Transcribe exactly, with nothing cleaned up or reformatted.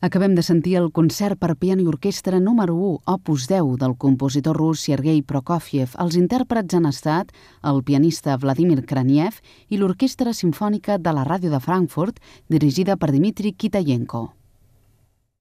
Acabem de sentir el concert per piano i orquestra número u, opus deu, del compositor rus Sergei Prokofiev. Els intèrprets han estat el pianista Vladimir Kraniev i l'Orquestra Simfònica de la Ràdio de Frankfurt, dirigida per Dmitri Kitayenko.